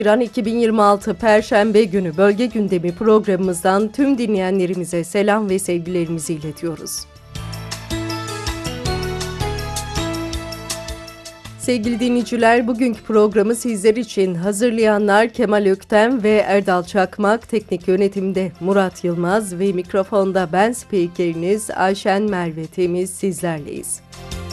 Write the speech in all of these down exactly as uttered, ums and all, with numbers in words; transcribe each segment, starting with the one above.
Haziran iki bin yirmi altı Perşembe günü Bölge Gündemi programımızdan tüm dinleyenlerimize selam ve sevgilerimizi iletiyoruz. Sevgili dinleyiciler, bugünkü programı sizler için hazırlayanlar Kemal Öktem ve Erdal Çakmak, teknik yönetimde Murat Yılmaz ve mikrofonda ben spikeriniz Ayşen Merve Temiz sizlerleyiz.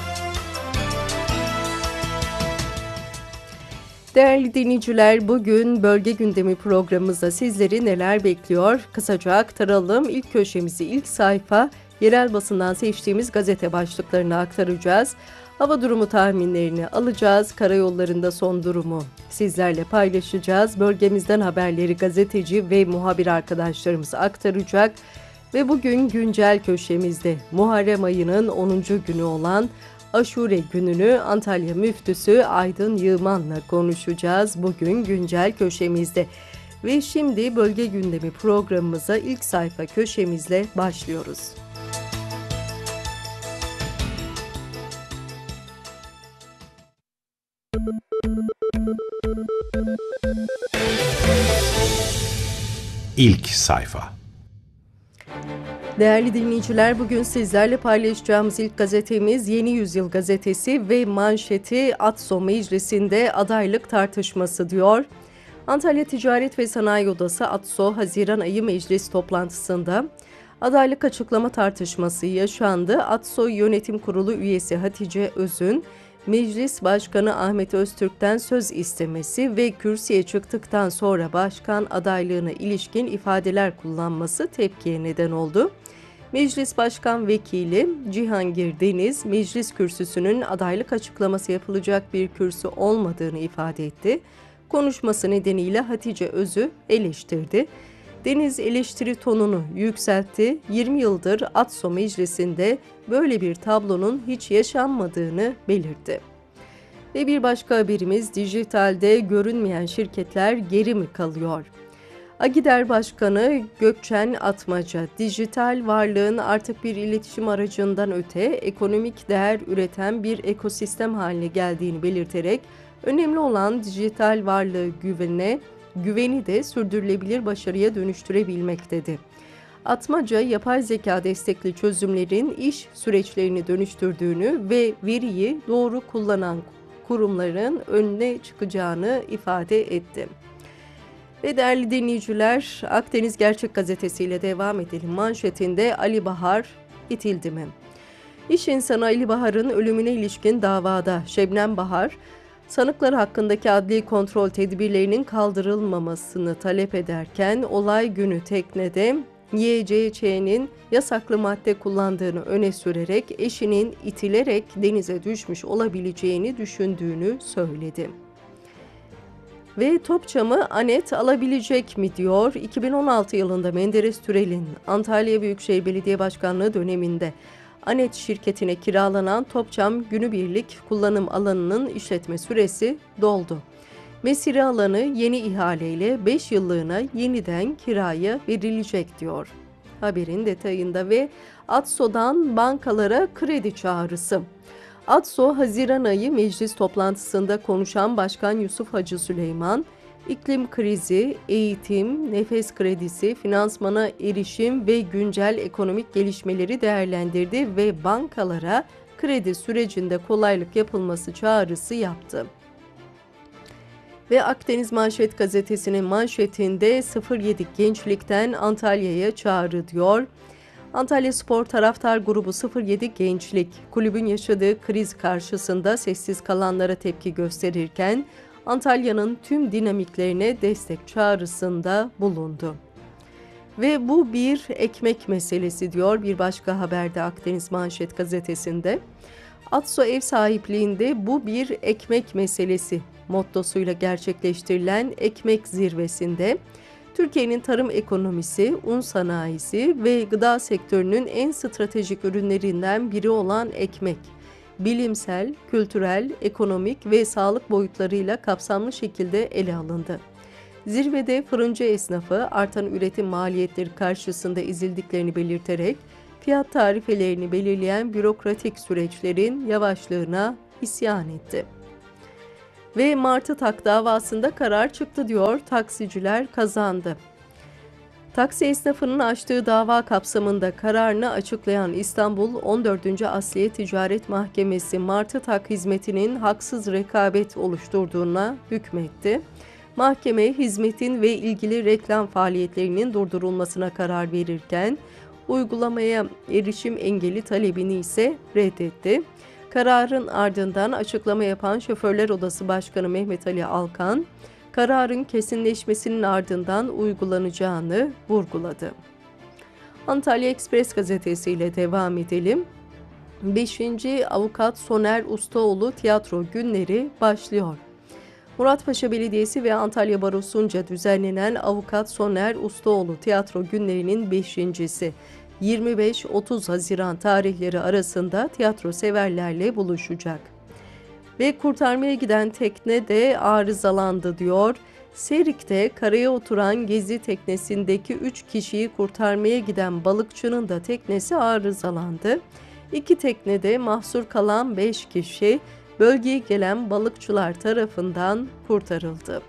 Değerli dinleyiciler, bugün Bölge Gündemi programımızda sizleri neler bekliyor? Kısaca aktaralım. İlk köşemizi, ilk sayfa, yerel basından seçtiğimiz gazete başlıklarını aktaracağız. Hava durumu tahminlerini alacağız. Karayollarında son durumu sizlerle paylaşacağız. Bölgemizden haberleri gazeteci ve muhabir arkadaşlarımız aktaracak. Ve bugün güncel köşemizde Muharrem ayının onuncu günü olan Aşure gününü Antalya Müftüsü Aydın Yığman'la konuşacağız bugün güncel köşemizde. Ve şimdi Bölge Gündemi programımıza ilk sayfa köşemizle başlıyoruz. İlk sayfa. Değerli dinleyiciler, bugün sizlerle paylaşacağımız ilk gazetemiz Yeni Yüzyıl gazetesi ve manşeti ATSO Meclisi'nde adaylık tartışması diyor. Antalya Ticaret ve Sanayi Odası ATSO Haziran ayı meclis toplantısında adaylık açıklama tartışması yaşandı. ATSO Yönetim Kurulu üyesi Hatice Öz'ün Meclis Başkanı Ahmet Öztürk'ten söz istemesi ve kürsüye çıktıktan sonra başkan adaylığına ilişkin ifadeler kullanması tepkiye neden oldu. Meclis Başkan Vekili Cihangir Deniz, meclis kürsüsünün adaylık açıklaması yapılacak bir kürsü olmadığını ifade etti. Konuşması nedeniyle Hatice Öz'ü eleştirdi. Deniz eleştiri tonunu yükseltti. yirmi yıldır ATSO Meclisi'nde böyle bir tablonun hiç yaşanmadığını belirtti. Ve bir başka haberimiz, dijitalde görünmeyen şirketler geri mi kalıyor? Agider Başkanı Gökçen Atmaca, dijital varlığın artık bir iletişim aracından öte ekonomik değer üreten bir ekosistem haline geldiğini belirterek önemli olan dijital varlığı güvene, güveni de sürdürülebilir başarıya dönüştürebilmek dedi. Atmaca, yapay zeka destekli çözümlerin iş süreçlerini dönüştürdüğünü ve veriyi doğru kullanan kurumların önüne çıkacağını ifade etti. Ve değerli dinleyiciler, Akdeniz Gerçek Gazetesi ile devam edelim. Manşetinde Ali Bahar itildi mi? İş insanı Ali Bahar'ın ölümüne ilişkin davada Şebnem Bahar, sanıklar hakkındaki adli kontrol tedbirlerinin kaldırılmamasını talep ederken olay günü teknede Y C Ç'nin yasaklı madde kullandığını öne sürerek eşinin itilerek denize düşmüş olabileceğini düşündüğünü söyledi. Ve Topçam'ı Anet alabilecek mi diyor. iki bin on altı yılında Menderes Türel'in Antalya Büyükşehir Belediye Başkanlığı döneminde Anet şirketine kiralanan Topçam günübirlik kullanım alanının işletme süresi doldu. Mesire alanı yeni ihaleyle beş yıllığına yeniden kiraya verilecek diyor. Haberin detayında ve ATSO'dan bankalara kredi çağrısı. ATSO Haziran ayı meclis toplantısında konuşan Başkan Yusuf Hacı Süleyman, iklim krizi, eğitim, nefes kredisi, finansmana erişim ve güncel ekonomik gelişmeleri değerlendirdi ve bankalara kredi sürecinde kolaylık yapılması çağrısı yaptı. Ve Akdeniz Manşet gazetesinin manşetinde sıfır yedi gençlikten Antalya'ya çağrı diyor. Antalya Spor Taraftar Grubu sıfır yedi Gençlik, kulübün yaşadığı kriz karşısında sessiz kalanlara tepki gösterirken Antalya'nın tüm dinamiklerine destek çağrısında bulundu. Ve bu bir ekmek meselesi diyor bir başka haberde Akdeniz Manşet gazetesinde. ATSO ev sahipliğinde bu bir ekmek meselesi mottosuyla gerçekleştirilen ekmek zirvesinde Türkiye'nin tarım ekonomisi, un sanayisi ve gıda sektörünün en stratejik ürünlerinden biri olan ekmek, bilimsel, kültürel, ekonomik ve sağlık boyutlarıyla kapsamlı şekilde ele alındı. Zirvede fırıncı esnafı artan üretim maliyetleri karşısında ezildiklerini belirterek fiyat tarifelerini belirleyen bürokratik süreçlerin yavaşlığına isyan etti. Ve Martı Tak davasında karar çıktı diyor, taksiciler kazandı. Taksi esnafının açtığı dava kapsamında kararını açıklayan İstanbul on dördüncü Asliye Ticaret Mahkemesi Martı Tak hizmetinin haksız rekabet oluşturduğuna hükmetti. Mahkeme hizmetin ve ilgili reklam faaliyetlerinin durdurulmasına karar verirken uygulamaya erişim engeli talebini ise reddetti. Kararın ardından açıklama yapan Şoförler Odası Başkanı Mehmet Ali Alkan, kararın kesinleşmesinin ardından uygulanacağını vurguladı. Antalya Ekspres Gazetesi ile devam edelim. beşinci Avukat Soner Ustaoğlu Tiyatro Günleri başlıyor. Muratpaşa Belediyesi ve Antalya Barosu'nca düzenlenen Avukat Soner Ustaoğlu Tiyatro Günleri'nin beşincisi. yirmi beş otuz Haziran tarihleri arasında tiyatro severlerle buluşacak. Ve kurtarmaya giden tekne de arızalandı diyor. Serik'te karaya oturan gezi teknesindeki üç kişiyi kurtarmaya giden balıkçının da teknesi arızalandı. İki teknede mahsur kalan beş kişi bölgeye gelen balıkçılar tarafından kurtarıldı.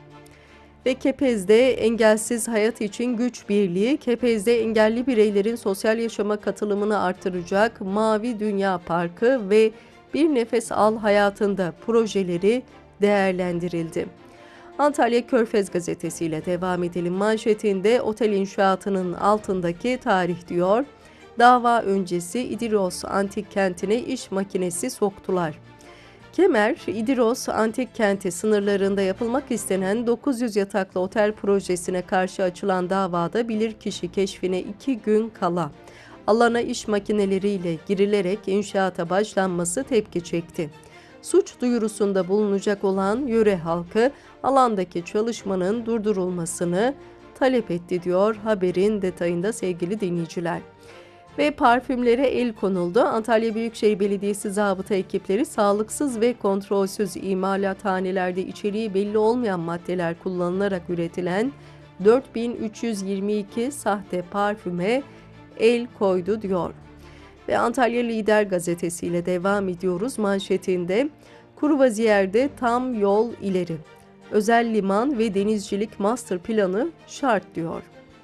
Ve Kepez'de Engelsiz Hayat için Güç Birliği, Kepez'de engelli bireylerin sosyal yaşama katılımını artıracak Mavi Dünya Parkı ve Bir Nefes Al Hayatında projeleri değerlendirildi. Antalya Körfez Gazetesi ile devam edelim. Manşetinde otel inşaatının altındaki tarih diyor. Dava öncesi İdiros Antik Kenti'ne iş makinesi soktular. Kemer, İdiros Antik Kenti sınırlarında yapılmak istenen dokuz yüz yataklı otel projesine karşı açılan davada bilirkişi keşfine iki gün kala alana iş makineleriyle girilerek inşaata başlanması tepki çekti. Suç duyurusunda bulunacak olan yöre halkı alandaki çalışmanın durdurulmasını talep etti diyor haberin detayında sevgili dinleyiciler. Ve parfümlere el konuldu. Antalya Büyükşehir Belediyesi zabıta ekipleri sağlıksız ve kontrolsüz imalathanelerde içeriği belli olmayan maddeler kullanılarak üretilen dört bin üç yüz yirmi iki sahte parfüme el koydu diyor. Ve Antalya Lider Gazetesi ile devam ediyoruz. Manşetinde Kuruvaziyer'de tam yol ileri. Özel liman ve denizcilik master planı şart diyor.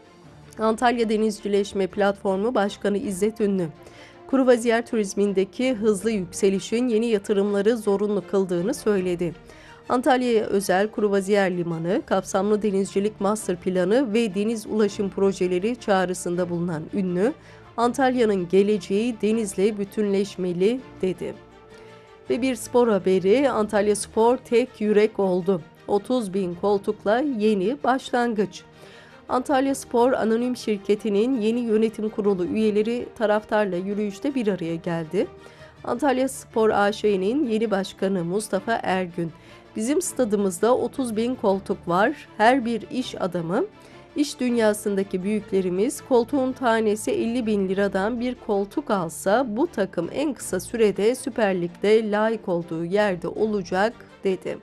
Antalya Denizcileşme Platformu Başkanı İzzet Ünlü, Kuruvaziyer turizmindeki hızlı yükselişin yeni yatırımları zorunlu kıldığını söyledi. Antalya'ya özel Kuruvaziyer Limanı, kapsamlı denizcilik master planı ve deniz ulaşım projeleri çağrısında bulunan Ünlü, Antalya'nın geleceği denizle bütünleşmeli dedi. Ve bir spor haberi, Antalya Spor tek yürek oldu. otuz bin koltukla yeni başlangıç. Antalya Spor Anonim Şirketi'nin yeni yönetim kurulu üyeleri taraftarla yürüyüşte bir araya geldi. Antalya Spor A Ş'nin yeni başkanı Mustafa Ergün, "Bizim stadımızda otuz bin koltuk var. Her bir iş adamı, iş dünyasındaki büyüklerimiz koltuğun tanesi elli bin liradan bir koltuk alsa bu takım en kısa sürede Süper Lig'de layık olduğu yerde olacak" dedi.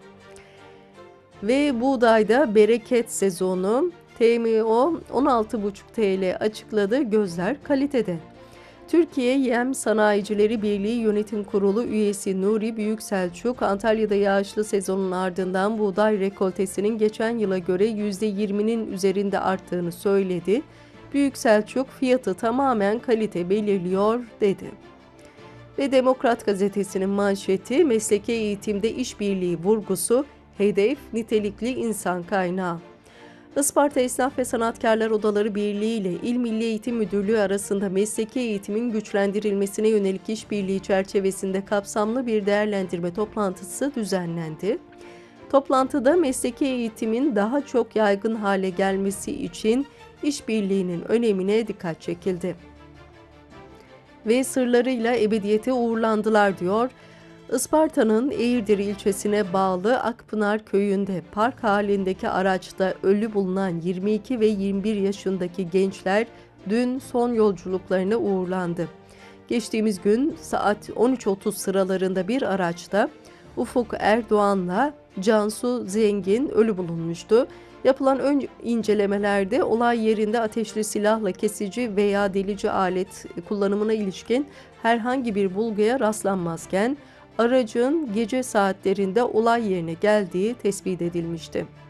Ve buğdayda bereket sezonu. T M O on altı buçuk TL açıkladı, gözler kalitede. Türkiye Yem Sanayicileri Birliği Yönetim Kurulu üyesi Nuri Büyükselçuk, Antalya'da yağışlı sezonun ardından buğday rekoltesinin geçen yıla göre yüzde yirminin üzerinde arttığını söyledi. Büyükselçuk, fiyatı tamamen kalite belirliyor dedi. Ve Demokrat Gazetesi'nin manşeti, mesleki eğitimde işbirliği vurgusu, hedef nitelikli insan kaynağı. Isparta Esnaf ve Sanatkarlar Odaları Birliği ile İl Milli Eğitim Müdürlüğü arasında mesleki eğitimin güçlendirilmesine yönelik işbirliği çerçevesinde kapsamlı bir değerlendirme toplantısı düzenlendi. Toplantıda mesleki eğitimin daha çok yaygın hale gelmesi için işbirliğinin önemine dikkat çekildi. Ve sırlarıyla ebediyete uğurlandılar diyor. Isparta'nın Eğirdir ilçesine bağlı Akpınar köyünde park halindeki araçta ölü bulunan yirmi iki ve yirmi bir yaşındaki gençler dün son yolculuklarına uğurlandı. Geçtiğimiz gün saat on üç otuz sıralarında bir araçta Ufuk Erdoğan'la Cansu Zengin ölü bulunmuştu. Yapılan ön incelemelerde olay yerinde ateşli silahla kesici veya delici alet kullanımına ilişkin herhangi bir bulguya rastlanmazken aracın gece saatlerinde olay yerine geldiği tespit edilmişti.